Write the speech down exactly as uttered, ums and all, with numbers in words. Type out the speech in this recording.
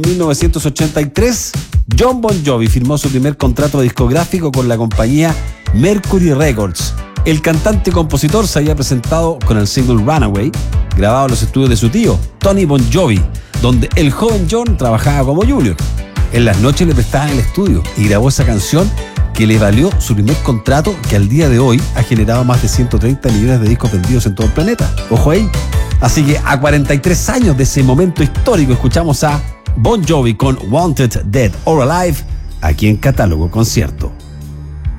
mil novecientos ochenta y tres, Jon Bon Jovi firmó su primer contrato discográfico con la compañía Mercury Records. El cantante y compositor se había presentado con el single Runaway, grabado en los estudios de su tío, Tony Bon Jovi, donde el joven Jon trabajaba como junior. En las noches le prestaban el estudio y grabó esa canción que le valió su primer contrato, que al día de hoy ha generado más de ciento treinta millones de discos vendidos en todo el planeta. Ojo ahí. Así que a cuarenta y tres años de ese momento histórico, escuchamos a Bon Jovi con Wanted, Dead or Alive, aquí en Catálogo Concierto.